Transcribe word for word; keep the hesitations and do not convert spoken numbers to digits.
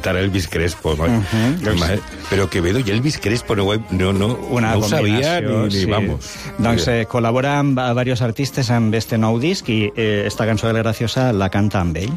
cantar Elvis Crespo. Uh -huh. Però Quevedo i Elvis Crespo no, no, no, Una no ho sabia ni, ni sí. vamos. Doncs eh, col·labora amb diversos artistes amb este nou disc i eh, esta cançó de la Graciosa la canta amb ell.